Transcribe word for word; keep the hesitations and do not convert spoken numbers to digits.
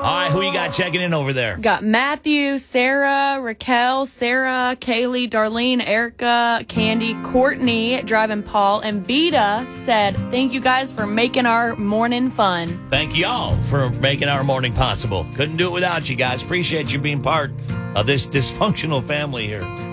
All right, who you got checking in over there? Got Matthew, Sarah, Raquel, Sarah, Kaylee, Darlene, Erica, Candy, Courtney, driving Paul, and Vita said, thank you guys for making our morning fun. Thank y'all for making our morning possible. Couldn't do it without you guys. Appreciate you being part of this dysfunctional family here.